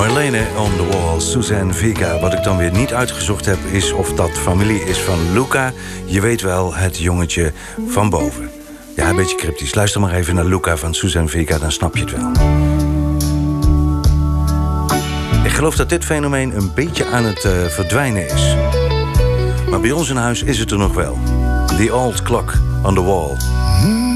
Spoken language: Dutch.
Marlene on the Wall, Suzanne Vega. Wat ik dan weer niet uitgezocht heb, is of dat familie is van Luca. Je weet wel, het jongetje van boven. Ja, een beetje cryptisch. Luister maar even naar Luca van Suzanne Vega, dan snap je het wel. Ik geloof dat dit fenomeen een beetje aan het verdwijnen is. Maar bij ons in huis is het er nog wel. The Old Clock on the Wall.